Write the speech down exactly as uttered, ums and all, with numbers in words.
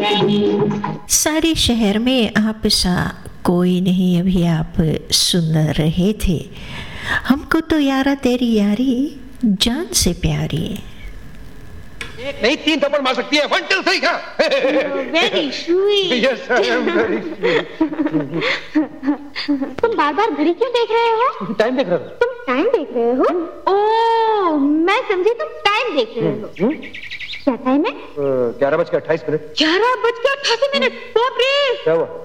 सारे शहर में आप सा कोई नहीं अभी आप सुन रहे थे। हमको तो यारा तेरी यारी जान से प्यारी। एक नहीं तीन थप्पड़ मार सकती है। वन टू थ्री का। Very sweet. Yes I am very sweet. तुम बार बार घड़ी क्यों देख रहे हो? टाइम देख रहा हूँ। तुम टाइम देख रहे हो? ओह मैं समझी तुम टाइम देख रहे हो। क्या टाइम है? ग्यारह बज के अट्ठाईस मिनट। ग्यारह बज के अट्ठासी मिनट। बाप रे। क्या हुआ?